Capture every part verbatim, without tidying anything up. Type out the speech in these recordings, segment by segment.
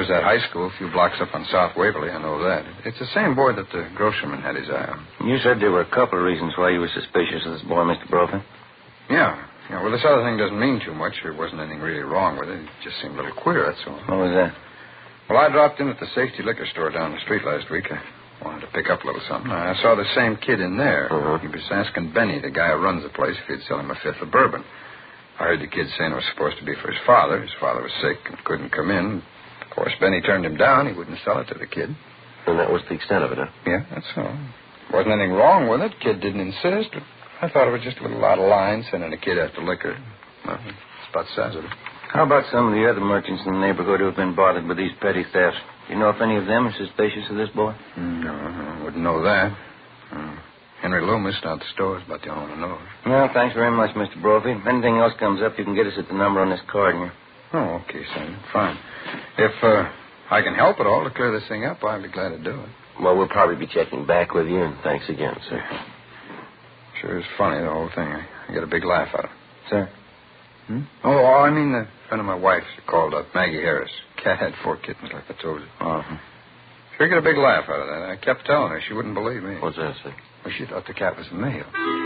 was at high school a few blocks up on South Waverly. I know that. It's the same boy that the grocerman had his eye on. You said there were a couple of reasons why you were suspicious of this boy, Mister Brophy. Yeah. Yeah, well, this other thing doesn't mean too much. There wasn't anything really wrong with it. It just seemed a little queer, that's all. What was that? Well, I dropped in at the Safety Liquor Store down the street last week. I wanted to pick up a little something. I saw the same kid in there. Uh-huh. He was asking Benny, the guy who runs the place, if he'd sell him a fifth of bourbon. I heard the kid saying it was supposed to be for his father. His father was sick and couldn't come in. Of course, Benny turned him down. He wouldn't sell it to the kid. And that was the extent of it, huh? Yeah, that's all. Wasn't anything wrong with it. Kid didn't insist. But I thought it was just a little out of line sending a kid after liquor. Well, that's about the size of it. How about some of the other merchants in the neighborhood who have been bothered with these petty thefts? Do you know if any of them are suspicious of this boy? No, I wouldn't know that. Uh, Henry Loomis down at the store is about the only one I know. Well, thanks very much, Mister Brophy. If anything else comes up, you can get us at the number on this card here. Oh, okay, son. Fine. If uh, I can help at all to clear this thing up, I'd be glad to do it. Well, we'll probably be checking back with you, and thanks again, sir. Sure is funny, the whole thing. I, I get a big laugh out of it. Sir? Hmm? Oh, oh, I mean the friend of my wife's called up, Maggie Harris. Cat had four kittens, like I told you. Uh-huh. Sure get a big laugh out of that. I kept telling her. She wouldn't believe me. What's that, sir? Well, she thought the cat was a male.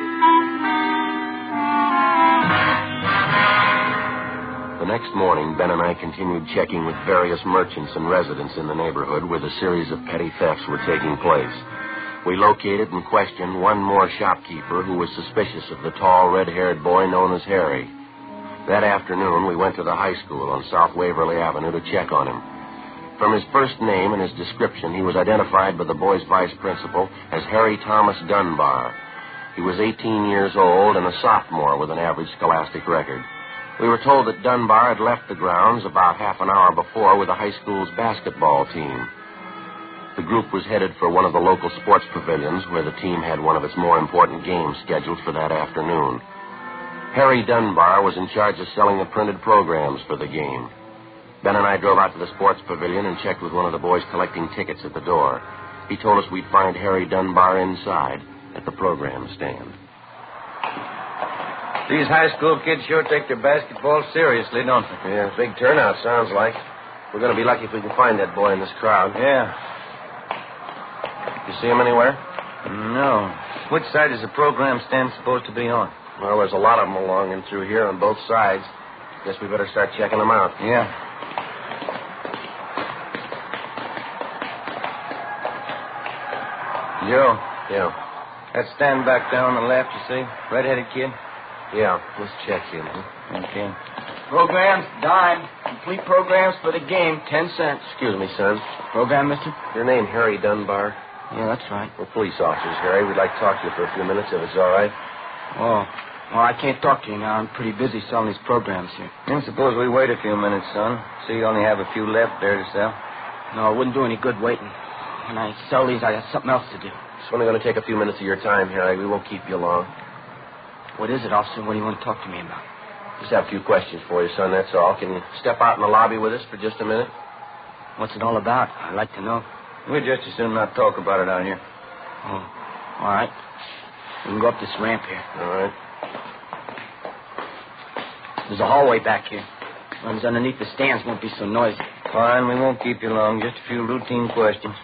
The next morning, Ben and I continued checking with various merchants and residents in the neighborhood where the series of petty thefts were taking place. We located and questioned one more shopkeeper who was suspicious of the tall, red-haired boy known as Harry. That afternoon, we went to the high school on South Waverly Avenue to check on him. From his first name and his description, he was identified by the boy's vice principal as Harry Thomas Dunbar. He was eighteen years old and a sophomore with an average scholastic record. We were told that Dunbar had left the grounds about half an hour before with the high school's basketball team. The group was headed for one of the local sports pavilions where the team had one of its more important games scheduled for that afternoon. Harry Dunbar was in charge of selling the printed programs for the game. Ben and I drove out to the sports pavilion and checked with one of the boys collecting tickets at the door. He told us we'd find Harry Dunbar inside at the program stand. These high school kids sure take their basketball seriously, don't they? Yeah, big turnout, sounds like. We're going to be lucky if we can find that boy in this crowd. Yeah. You see him anywhere? No. Which side is the program stand supposed to be on? Well, there's a lot of them along and through here on both sides. Guess we better start checking them out. Yeah. Joe. Yeah. That stand back there on the left, you see? Red-headed kid? Yeah, let's check him. Okay. Programs, dime. Complete programs for the game, ten cents. Excuse me, son. Program, mister? Your name Harry Dunbar? Yeah, that's right. We're police officers, Harry. We'd like to talk to you for a few minutes, if it's all right. Oh. Well, I can't talk to you now. I'm pretty busy selling these programs here. Then suppose we wait a few minutes, son. See, you only have a few left there to sell. No, it wouldn't do any good waiting. When I sell these, I got something else to do. It's only going to take a few minutes of your time, Harry. We won't keep you long. What is it, officer? What do you want to talk to me about? Just have a few questions for you, son, that's all. Can you step out in the lobby with us for just a minute? What's it all about? I'd like to know. We'd just as soon not talk about it out here. Oh, all right. We can go up this ramp here. All right. There's a hallway back here. Runs underneath the stands, won't be so noisy. Fine, we won't keep you long. Just a few routine questions.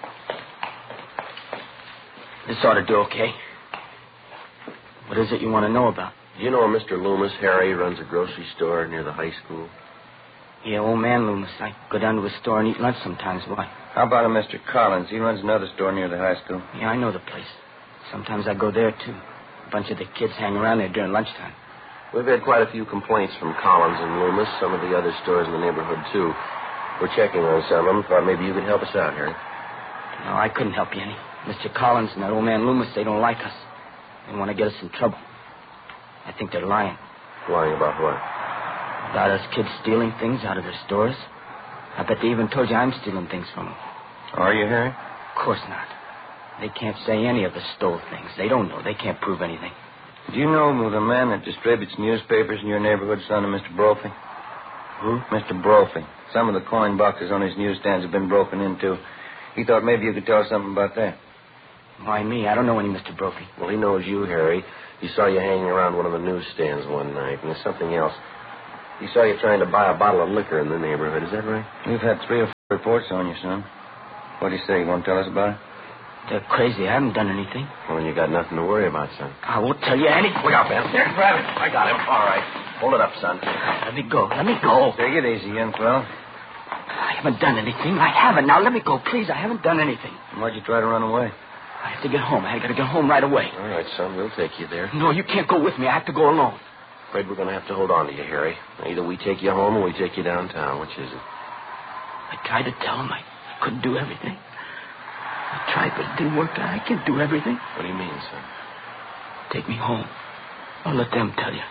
This ought to do okay. What is it you want to know about? Do you know a Mister Loomis? Harry runs a grocery store near the high school. Yeah, old man Loomis. I go down to his store and eat lunch sometimes. Why? How about a Mister Collins? He runs another store near the high school. Yeah, I know the place. Sometimes I go there, too. A bunch of the kids hang around there during lunchtime. We've had quite a few complaints from Collins and Loomis, some of the other stores in the neighborhood, too. We're checking on some of them. Thought maybe you could help us out, Harry. No, I couldn't help you any. Mister Collins and that old man Loomis, they don't like us. They want to get us in trouble. I think they're lying. Lying about what? About us kids stealing things out of their stores. I bet they even told you I'm stealing things from them. Are you, Harry? Of course not. They can't say any of us stole things. They don't know. They can't prove anything. Do you know the man that distributes newspapers in your neighborhood, son of Mister Brophy? Who? Mister Brophy. Some of the coin boxes on his newsstands have been broken into. He thought maybe you could tell us something about that. Why me? I don't know any Mister Brophy. Well, he knows you, Harry. He saw you hanging around one of the newsstands one night, and there's something else. He saw you trying to buy a bottle of liquor in the neighborhood. Is that right? We've had three or Reports on you, son. What do you say? You want to tell us about it? They're crazy. I haven't done anything. Well, you got nothing to worry about, son. I won't tell you anything. Look out, Ben. There, grab it. I got him. All right. Hold it up, son. Let me go. Let me go. Take it easy, young fellow. I haven't done anything. I haven't. Now let me go, please. I haven't done anything. Why'd you try to run away? I have to get home. I got to get home right away. All right, son. We'll take you there. No, you can't go with me. I have to go alone. Afraid we're going to have to hold on to you, Harry. Either we take you home or we take you downtown. Which is it? I tried to tell him I couldn't do everything. I tried, but it didn't work. I can't do everything. What do you mean, son? Take me home. I'll let them tell you.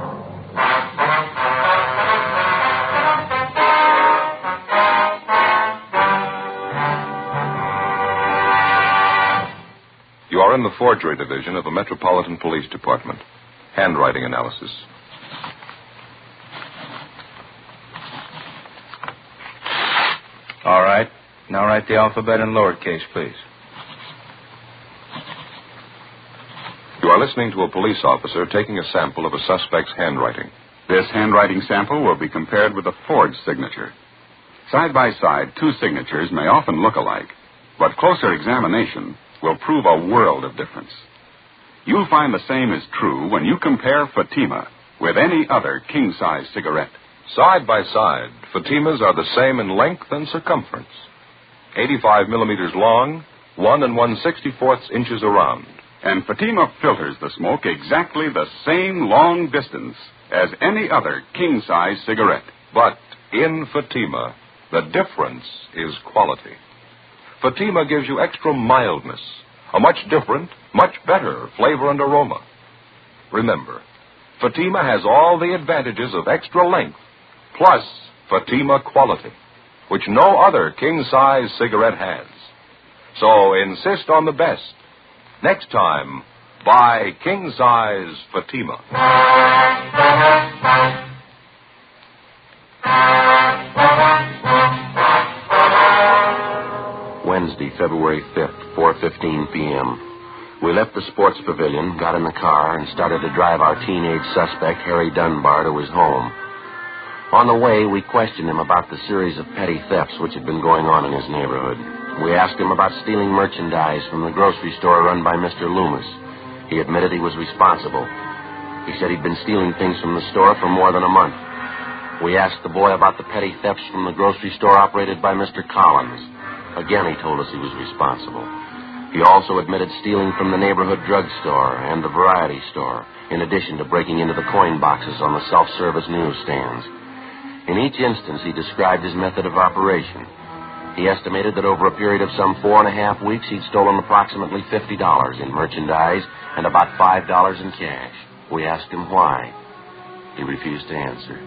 You are in the forgery division of the Metropolitan Police Department. Handwriting analysis. All right. Now write the alphabet in lowercase, please. You are listening to a police officer taking a sample of a suspect's handwriting. This handwriting sample will be compared with a forged signature. Side by side, two signatures may often look alike, but closer examination will prove a world of difference. You'll find the same is true when you compare Fatima with any other king-size cigarette. Side by side, Fatimas are the same in length and circumference. eighty-five millimeters long, one and one sixty-fourths inches around. And Fatima filters the smoke exactly the same long distance as any other king-size cigarette. But in Fatima, the difference is quality. Fatima gives you extra mildness, a much different, much better flavor and aroma. Remember, Fatima has all the advantages of extra length, plus Fatima quality, which no other king-size cigarette has. So insist on the best. Next time, buy king-size Fatima. Wednesday, February fifth, four fifteen p.m. We left the sports pavilion, got in the car, and started to drive our teenage suspect, Harry Dunbar, to his home. On the way, we questioned him about the series of petty thefts which had been going on in his neighborhood. We asked him about stealing merchandise from the grocery store run by Mister Loomis. He admitted he was responsible. He said he'd been stealing things from the store for more than a month. We asked the boy about the petty thefts from the grocery store operated by Mister Collins. Again, he told us he was responsible. He also admitted stealing from the neighborhood drugstore and the variety store, in addition to breaking into the coin boxes on the self-service newsstands. In each instance, he described his method of operation. He estimated that over a period of some four and a half weeks, he'd stolen approximately fifty dollars in merchandise and about five dollars in cash. We asked him why. He refused to answer.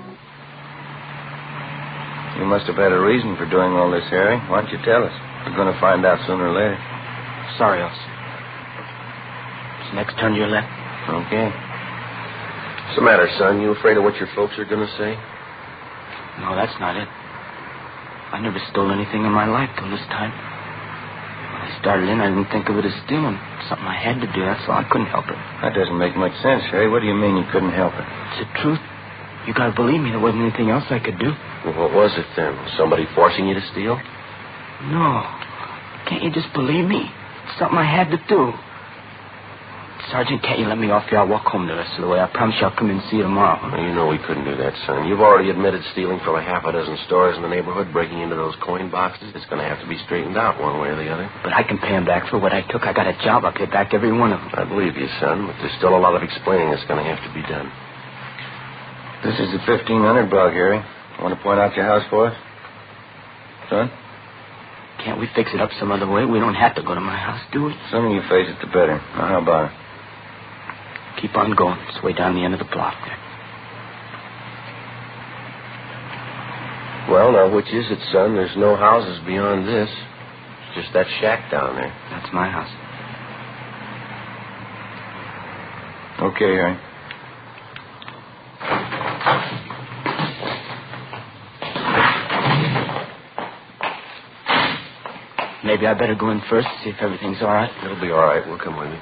You must have had a reason for doing all this, Harry. Why don't you tell us? We're going to find out sooner or later. Sorry, officer. It's next turn to your left. Okay. What's the matter, son? You afraid of what your folks are going to say? No, that's not it. I never stole anything in my life till this time. When I started in, I didn't think of it as stealing. Something I had to do, that's all. I couldn't help it. That doesn't make much sense, Harry. What do you mean you couldn't help it? It's the truth. You gotta believe me. There wasn't anything else I could do. Well, what was it then? Somebody forcing you to steal? No. Can't you just believe me? It's something I had to do. Sergeant, can't you let me off here? I'll walk home the rest of the way. I promise you I'll come in and see you tomorrow. Well, you know we couldn't do that, son. You've already admitted stealing from a half a dozen stores in the neighborhood, breaking into those coin boxes. It's going to have to be straightened out one way or the other. But I can pay him back for what I took. I got a job. I'll pay back every one of them. I believe you, son, but there's still a lot of explaining that's going to have to be done. This is the fifteen hundred block, Harry. Want to point out your house for us? Son? Can't we fix it up some other way? We don't have to go to my house, do we? The sooner you face it, the better. Now, how about it? Keep on going. It's way down the end of the block there. Well, now, which is it, son? There's no houses beyond this. It's just that shack down there. That's my house. Okay, Harry. Maybe I better go in first, see if everything's all right. It'll be all right. We'll come with you.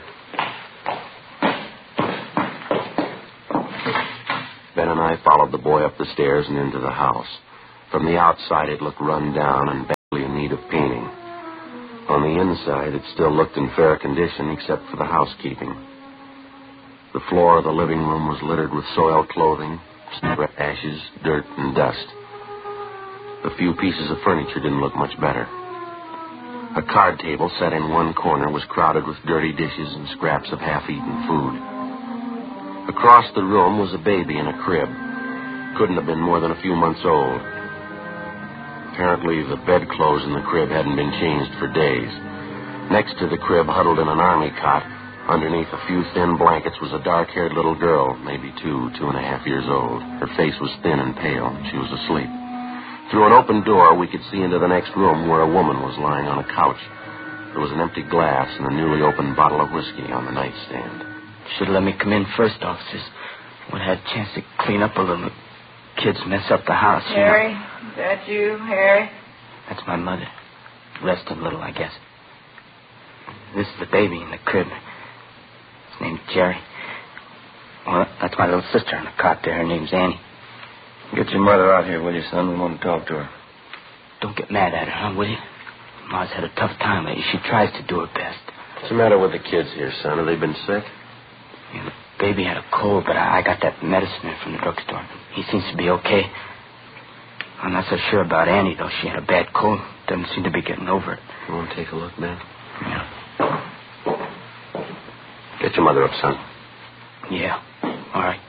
Ben and I followed the boy up the stairs and into the house. From the outside, it looked run down, and Ben in need of painting. On the inside, it still looked in fair condition except for the housekeeping. The floor of the living room was littered with soiled clothing, ashes, dirt, and dust. The few pieces of furniture didn't look much better. A card table set in one corner was crowded with dirty dishes and scraps of half-eaten food. Across the room was a baby in a crib. Couldn't have been more than a few months old. Apparently, the bedclothes in the crib hadn't been changed for days. Next to the crib, huddled in an army cot, underneath a few thin blankets, was a dark-haired little girl, maybe two, two and a half years old. Her face was thin and pale. She was asleep. Through an open door, we could see into the next room where a woman was lying on a couch. There was an empty glass and a newly opened bottle of whiskey on the nightstand. Should have let me come in first, officers. Would have had a chance to clean up a little. Kids mess up the house. Harry, You know. is that you, Harry? That's my mother. Rested a little, I guess. This is the baby in the crib. His name's Jerry. Well, that's my little sister in the cot there. Her name's Annie. Get your mother out here, will you, son? We want to talk to her. Don't get mad at her, huh, will you? Ma's had a tough time lately. She tries to do her best. What's the matter with the kids here, son? Have they been sick? Yeah, the baby had a cold, but I, I got that medicine in from the drugstore. He seems to be okay. I'm not so sure about Annie, though. She had a bad cold. Doesn't seem to be getting over it. You want to take a look, man? Yeah. Get your mother up, son. Yeah. All right.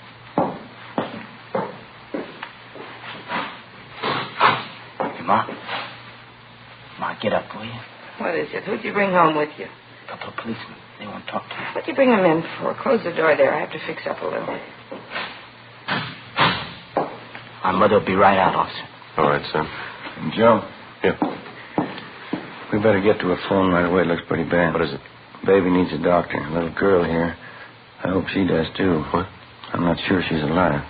Hey, Ma. Ma, get up, will you? What is it? Who'd you bring home with you? A couple of policemen. They won't talk to me. What'd you bring them in for? Close the door there. I have to fix up a little. My mother will be right out, officer. All right, son. And Joe? Yeah. We better get to a phone right away. It looks pretty bad. What is it? Baby needs a doctor. A little girl here. I hope she does, too. What? I'm not sure she's alive.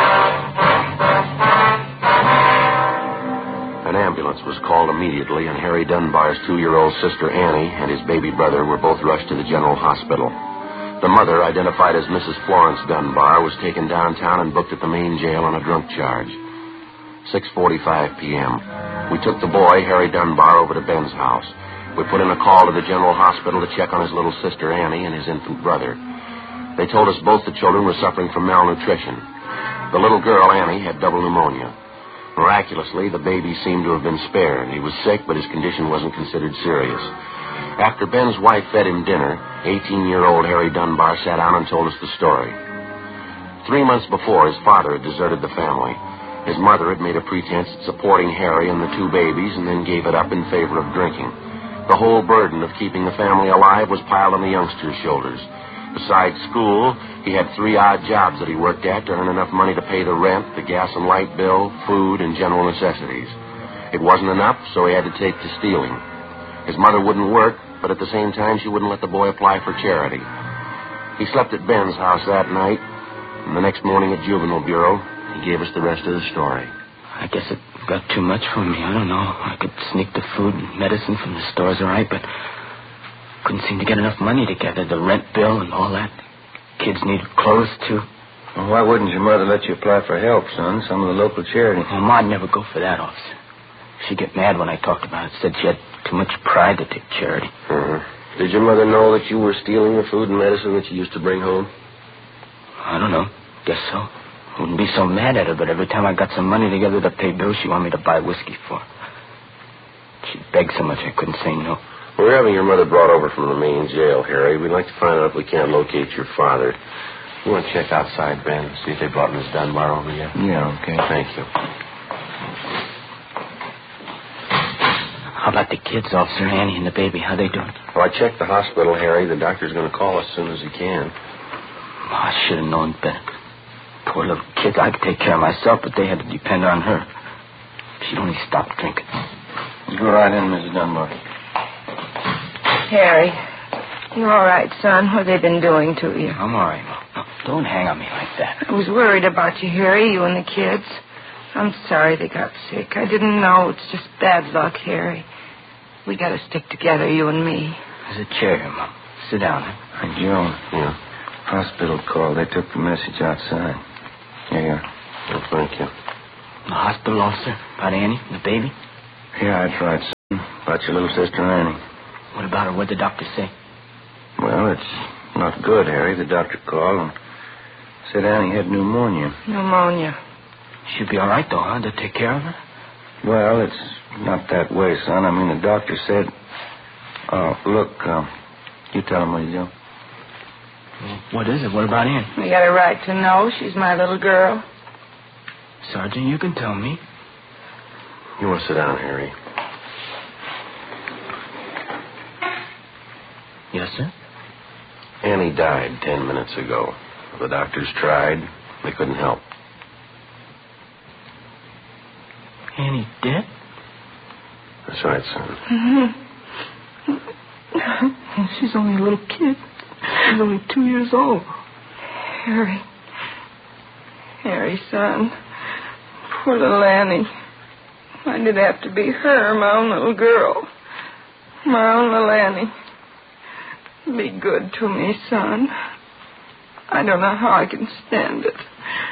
An ambulance was called immediately, and Harry Dunbar's two-year-old sister Annie and his baby brother were both rushed to the general hospital. The mother, identified as Missus Florence Dunbar, was taken downtown and booked at the main jail on a drunk charge. six forty-five p.m. We took the boy, Harry Dunbar, over to Ben's house. We put in a call to the general hospital to check on his little sister Annie and his infant brother. They told us both the children were suffering from malnutrition. The little girl, Annie, had double pneumonia. Miraculously, the baby seemed to have been spared. He was sick, but his condition wasn't considered serious. After Ben's wife fed him dinner, eighteen-year-old Harry Dunbar sat down and told us the story. Three months before, his father had deserted the family. His mother had made a pretense at supporting Harry and the two babies and then gave it up in favor of drinking. The whole burden of keeping the family alive was piled on the youngster's shoulders. Besides school, he had three odd jobs that he worked at to earn enough money to pay the rent, the gas and light bill, food, and general necessities. It wasn't enough, so he had to take to stealing. His mother wouldn't work, but at the same time, she wouldn't let the boy apply for charity. He slept at Ben's house that night, and the next morning at Juvenile Bureau, he gave us the rest of the story. I guess it got too much for me. I don't know. I could sneak the food and medicine from the stores, all right, but couldn't seem to get enough money together. The rent bill and all that. Kids needed clothes, too. Well, why wouldn't your mother let you apply for help, son? Some of the local charities. Well, Ma'd never go for that, officer. She'd get mad when I talked about it. Said she had too much pride to take charity. Uh-huh. Did your mother know that you were stealing the food and medicine that you used to bring home? I don't know. Guess so. Wouldn't be so mad at her, but every time I got some money together to pay bills, she wanted me to buy whiskey for her. She begged so much I couldn't say no. We're having your mother brought over from the main jail, Harry. We'd like to find out if we can't locate your father. You want to check outside, Ben, see if they brought Miss Dunbar over yet? Yeah, okay. Thank you. How about the kids, Officer Annie and the baby? How they doing? Well, I checked the hospital, Harry. The doctor's going to call as soon as he can. Oh, I should have known better. Poor little kids. I could take care of myself, but they had to depend on her. She'd only stopped drinking. You go right in, Missus Dunbar. Harry, you all right, son? What have they been doing to you? I'm all right, Mom. No, don't hang on me like that. I was worried about you, Harry, you and the kids. I'm sorry they got sick. I didn't know. It's just bad luck, Harry. We got to stick together, you and me. There's a chair here, Mom. Sit down. Huh? Hey, Joe. Yeah? Hospital called. They took the message outside. Here you are. Well, thank you. The hospital, officer? About Annie and the baby? Yeah, I tried. About your little sister Annie. What about her? What'd the doctor say? Well, it's not good, Harry. The doctor called and said Annie had pneumonia. Pneumonia. She'll be all right, though, huh? To take care of her? Well, it's not that way, son. I mean, the doctor said... Oh, look, uh, you tell him what you do. Well, what is it? What about Ann? We got a right to know. She's my little girl. Sergeant, you can tell me. You want to sit down, Harry? Yes, sir? Annie died ten minutes ago. The doctors tried. They couldn't help. Annie dead? That's right, son. Mm-hmm. She's only a little kid. She's only two years old. Harry. Harry, son. Poor little Annie. Why did it have to be her, my own little girl? My own little Annie. Be good to me, son. I don't know how I can stand it.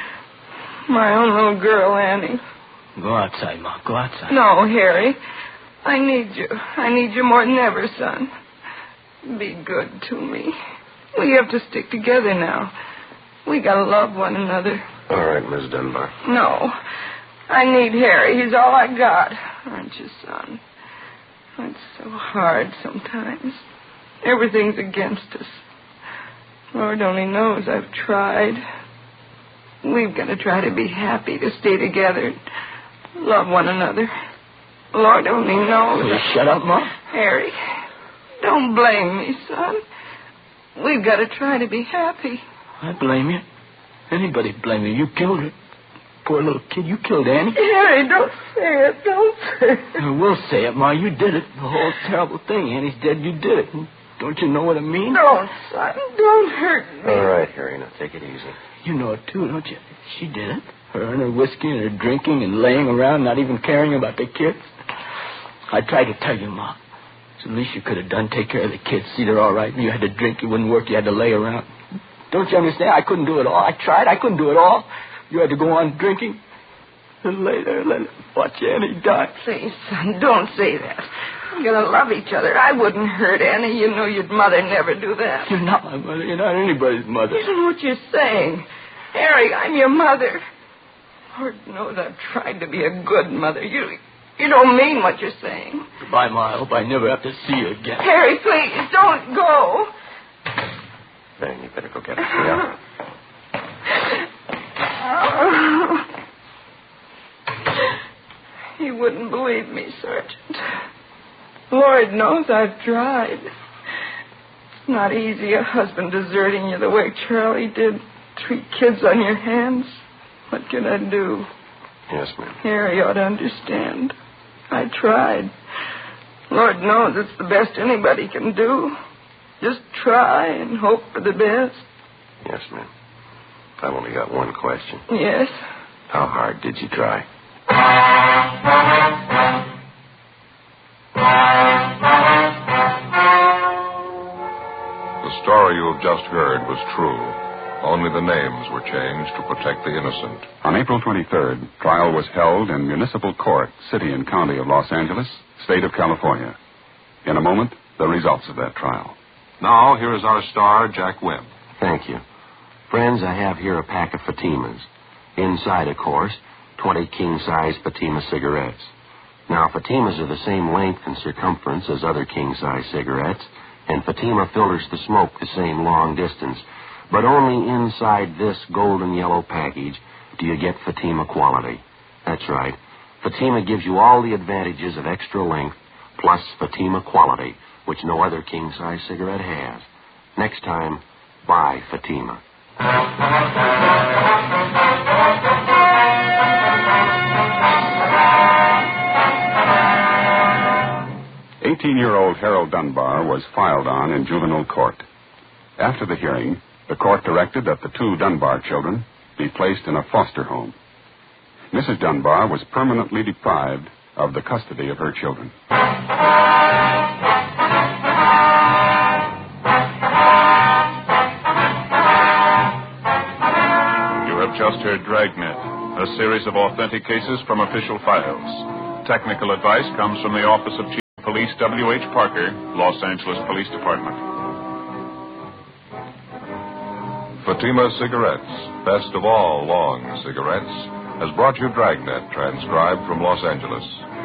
My own little girl, Annie. Go outside, Ma. Go outside. No, Harry. I need you. I need you more than ever, son. Be good to me. We have to stick together now. We gotta love one another. All right, Miss Dunbar. No. I need Harry. He's all I got. Aren't you, son? It's so hard sometimes. Everything's against us. Lord only knows I've tried. We've got to try to be happy, to stay together, love one another. Lord only knows. Will you shut up, Ma? Harry, don't blame me, son. We've got to try to be happy. I blame you. Anybody blame you. You killed her. Poor little kid. You killed Annie. Harry, don't say it. Don't say it. I will say it, Ma. You did it. The whole terrible thing. Annie's dead. You did it. Don't you know what I mean? Don't, son. Don't hurt me. All right, Harry. Now take it easy. You know it, too, don't you? She did it. Her and her whiskey and her drinking and laying around, not even caring about the kids. I tried to tell you, Ma. It's the least you could have done. Take care of the kids. See they're all right. You had to drink. You wouldn't work. You had to lay around. Don't you understand? I couldn't do it all. I tried. I couldn't do it all. You had to go on drinking. And lay there and let watch Annie die. Please, son, don't say that. We're going to love each other. I wouldn't hurt Annie. You know your mother never do that. You're not my mother. You're not anybody's mother. You know what you're saying. Harry, I'm your mother. Lord knows I've tried to be a good mother. You you don't mean what you're saying. Goodbye, Ma. I hope I never have to see you again. Harry, please, don't go. Then you better go get her. Yeah? Oh. You wouldn't believe me, Sergeant. Lord knows I've tried. It's not easy, a husband deserting you the way Charlie did. Three kids on your hands. What can I do? Yes, ma'am. Harry ought to understand. I tried. Lord knows it's the best anybody can do. Just try and hope for the best. Yes, ma'am. I've only got one question. Yes? How hard did you try? The story you have just heard was true. Only the names were changed to protect the innocent. On April twenty-third, trial was held in Municipal Court, City and County of Los Angeles, State of California. In a moment, the results of that trial. Now, here is our star, Jack Webb. Thank you. Friends, I have here a pack of Fatimas. Inside, of course, twenty king-size Fatima cigarettes. Now, Fatimas are the same length and circumference as other king-size cigarettes, and Fatima filters the smoke the same long distance. But only inside this golden yellow package do you get Fatima quality. That's right. Fatima gives you all the advantages of extra length plus Fatima quality, which no other king-size cigarette has. Next time, buy Fatima. eighteen-year-old Harold Dunbar was filed on in juvenile court. After the hearing, the court directed that the two Dunbar children be placed in a foster home. Missus Dunbar was permanently deprived of the custody of her children. You have just heard Dragnet, a series of authentic cases from official files. Technical advice comes from the Office of Chief Police. Police W H. Parker, Los Angeles Police Department. Fatima Cigarettes, best of all long cigarettes, has brought you Dragnet, transcribed from Los Angeles.